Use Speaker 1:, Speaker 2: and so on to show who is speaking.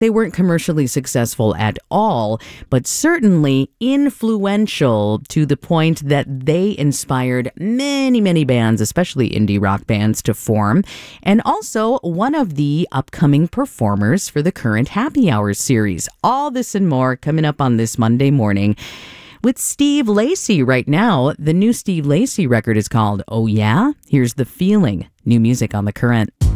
Speaker 1: They weren't commercially successful at all, but certainly influential to the point that they inspired many, many bands, especially indie rock bands, to form, and also one of the upcoming performers for the current Happy Hour series. All this and more coming up on this Monday morning with Steve Lacy right now. The new Steve Lacy record is called Oh Yeah? Here's The Feeling. New music on The Current.